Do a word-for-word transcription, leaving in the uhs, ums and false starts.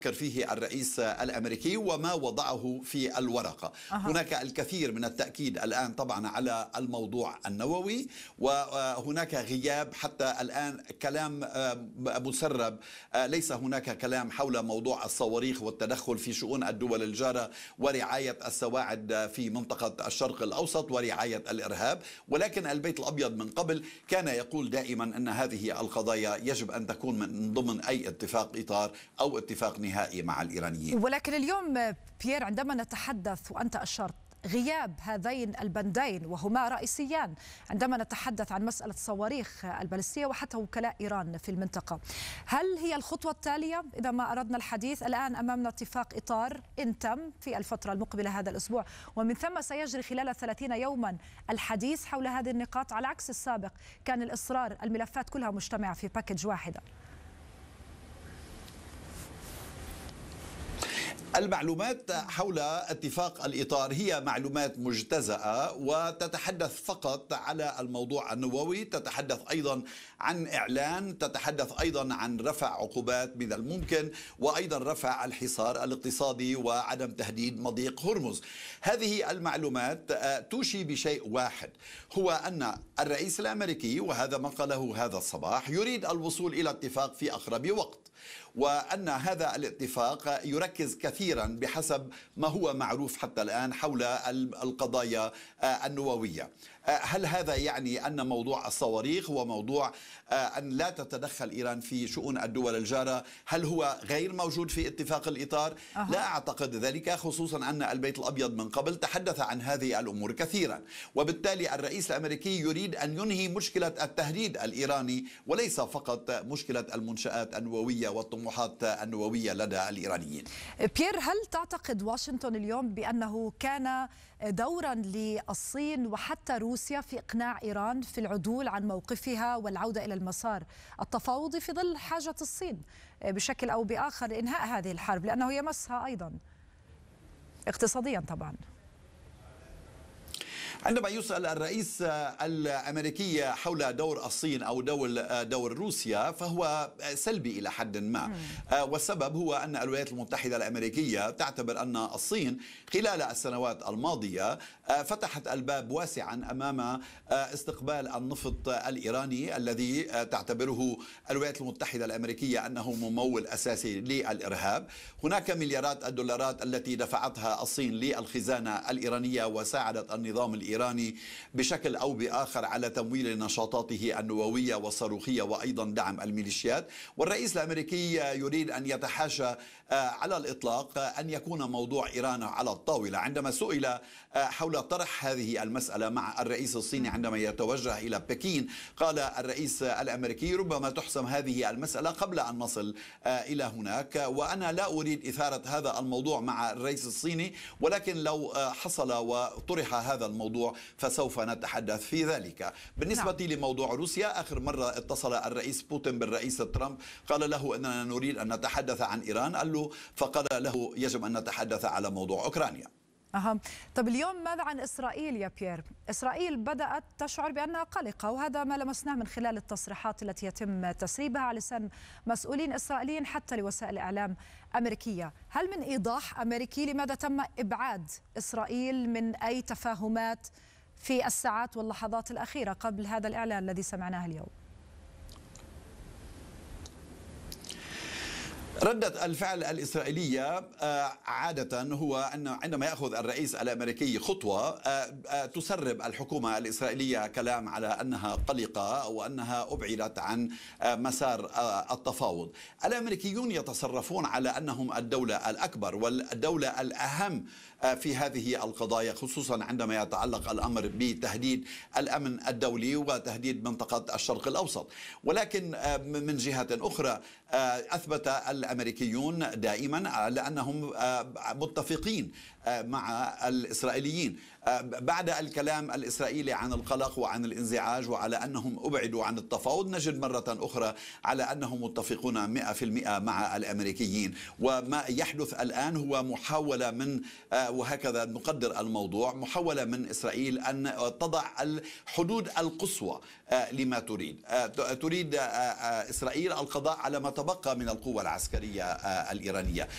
فيه الرئيس الأمريكي وما وضعه في الورقة. أه. هناك الكثير من التأكيد الآن طبعا على الموضوع النووي، وهناك غياب حتى الآن كلام مسرب، ليس هناك كلام حول موضوع الصواريخ والتدخل في شؤون الدول الجارة ورعاية السواعد في منطقة الشرق الأوسط ورعاية الإرهاب. ولكن البيت الأبيض من قبل كان يقول دائما أن هذه القضايا يجب أن تكون من ضمن أي اتفاق إطار أو اتفاق نهائي مع الإيرانيين. ولكن اليوم بيير عندما نتحدث وأنت أشرت غياب هذين البندين وهما رئيسيان عندما نتحدث عن مسألة الصواريخ البالستية وحتى وكلاء إيران في المنطقة، هل هي الخطوة التالية إذا ما أردنا الحديث؟ الآن أمامنا اتفاق إطار إن تم في الفترة المقبلة هذا الأسبوع، ومن ثم سيجري خلال ثلاثين يوما الحديث حول هذه النقاط، على عكس السابق كان الإصرار الملفات كلها مجتمعة في باكج واحدة. المعلومات حول اتفاق الإطار هي معلومات مجتزأة وتتحدث فقط على الموضوع النووي، تتحدث أيضا عن إعلان، تتحدث أيضا عن رفع عقوبات من الممكن، وأيضا رفع الحصار الاقتصادي وعدم تهديد مضيق هرمز. هذه المعلومات توشي بشيء واحد، هو أن الرئيس الأمريكي، وهذا ما قاله هذا الصباح، يريد الوصول إلى اتفاق في أقرب وقت، وأن هذا الاتفاق يركز كثيرا بحسب ما هو معروف حتى الآن حول القضايا النووية. هل هذا يعني أن موضوع الصواريخ وموضوع أن لا تتدخل إيران في شؤون الدول الجارة هل هو غير موجود في اتفاق الإطار؟ أه. لا أعتقد ذلك، خصوصا أن البيت الأبيض من قبل تحدث عن هذه الأمور كثيرا، وبالتالي الرئيس الأمريكي يريد أن ينهي مشكلة التهديد الإيراني وليس فقط مشكلة المنشآت النووية والطموحات النووية لدى الإيرانيين. بيير، هل تعتقد واشنطن اليوم بأنه كان دورا للصين وحتى روسيا في إقناع إيران في العدول عن موقفها والعودة إلى المسار التفاوضي في ظل حاجة الصين بشكل أو بآخر لإنهاء هذه الحرب، لأنه يمسها أيضا اقتصاديا طبعا؟ عندما يسأل الرئيس الأمريكي حول دور الصين أو دور دور روسيا فهو سلبي إلى حد ما، والسبب هو أن الولايات المتحدة الأمريكية تعتبر أن الصين خلال السنوات الماضية فتحت الباب واسعا أمام استقبال النفط الإيراني الذي تعتبره الولايات المتحدة الأمريكية أنه ممول أساسي للإرهاب. هناك مليارات الدولارات التي دفعتها الصين للخزانة الإيرانية وساعدت النظام الإيراني الإيراني بشكل أو بآخر على تمويل نشاطاته النووية والصاروخية وأيضا دعم الميليشيات. والرئيس الأمريكي يريد أن يتحاشى على الإطلاق أن يكون موضوع إيران على الطاولة. عندما سئل حول طرح هذه المسألة مع الرئيس الصيني عندما يتوجه إلى بكين، قال الرئيس الأمريكي ربما تحسم هذه المسألة قبل أن نصل إلى هناك، وأنا لا أريد إثارة هذا الموضوع مع الرئيس الصيني، ولكن لو حصل وطرح هذا الموضوع فسوف نتحدث في ذلك. بالنسبة نعم. لموضوع روسيا، آخر مرة اتصل الرئيس بوتين بالرئيس ترامب قال له أننا نريد أن نتحدث عن إيران، قال له فقال له يجب أن نتحدث على موضوع أوكرانيا. أهم. طب اليوم ماذا عن إسرائيل يا بيير؟ إسرائيل بدأت تشعر بأنها قلقة، وهذا ما لمسناه من خلال التصريحات التي يتم تسريبها على لسان مسؤولين إسرائيليين حتى لوسائل إعلام أمريكية. هل من إيضاح أمريكي لماذا تم إبعاد إسرائيل من أي تفاهمات في الساعات واللحظات الأخيرة قبل هذا الإعلان الذي سمعناه اليوم؟ ردة الفعل الإسرائيلية عادة هو أن عندما يأخذ الرئيس الأمريكي خطوة تسرب الحكومة الإسرائيلية كلام على أنها قلقة أو أنها أبعدت عن مسار التفاوض. الأمريكيون يتصرفون على أنهم الدولة الأكبر والدولة الأهم في هذه القضايا، خصوصا عندما يتعلق الأمر بتهديد الأمن الدولي وتهديد منطقة الشرق الأوسط. ولكن من جهة أخرى أثبت الأمريكيون دائما على أنهم متفقين مع الإسرائيليين بعد الكلام الإسرائيلي عن القلق وعن الانزعاج وعلى أنهم أبعدوا عن التفاوض. نجد مرة أخرى على أنهم متفقون مئة في المئة مع الأمريكيين. وما يحدث الآن هو محاولة من، وهكذا نقدر الموضوع، محاولة من إسرائيل أن تضع الحدود القصوى لما تريد. تريد إسرائيل القضاء على ما تبقى من القوة العسكرية الإيرانية.